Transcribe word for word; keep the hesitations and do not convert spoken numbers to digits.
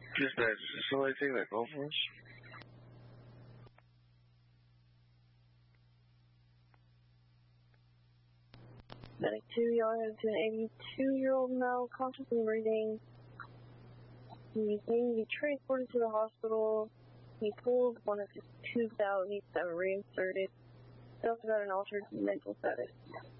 Dispatch, is somebody taking that call for us? Medic two, y'all have to an eighty-two-year-old male consciously breathing. He's needing to be transported to the hospital. He pulled one of his tubes out, needs to have it reinserted. He also got an altered mental status.